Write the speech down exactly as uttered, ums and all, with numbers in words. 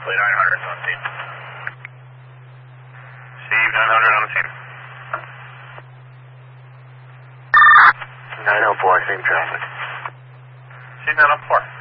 Roughly nine hundred on scene. Steve, nine hundred on the scene. nine oh four, same traffic. Steve, nine oh four.